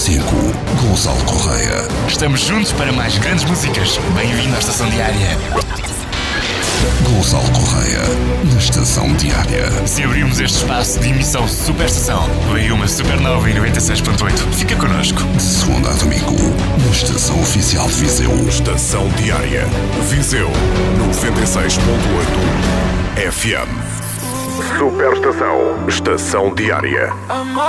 5, Gonçalo Correia. Estamos juntos para mais grandes músicas. Bem-vindo à Estação Diária. Gonçalo Correia, na Estação Diária. Se abrimos este espaço de emissão Super Estação, veio uma Supernova em 96.8. Fica connosco. De segunda a domingo, na Estação Oficial de Viseu. Estação Diária. Viseu 96.8 FM. Super Estação. Estação Diária.